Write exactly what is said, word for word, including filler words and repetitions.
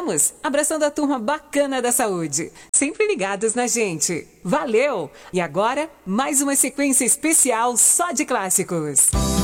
Vamos, abraçando a turma bacana da saúde. Sempre ligados na gente. Valeu! E agora, mais uma sequência especial só de clássicos.